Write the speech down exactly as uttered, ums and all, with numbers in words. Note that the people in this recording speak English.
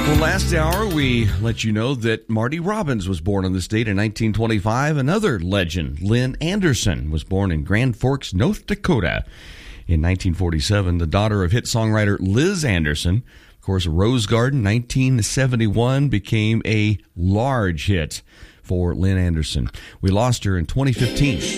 Well, last hour we let you know that Marty Robbins was born on this date in nineteen twenty-five. Another legend, Lynn Anderson, was born in Grand Forks, North Dakota in nineteen forty-seven. The daughter of hit songwriter Liz Anderson. Of course, Rose Garden, nineteen seventy-one, became a large hit for Lynn Anderson. We lost her in twenty fifteen.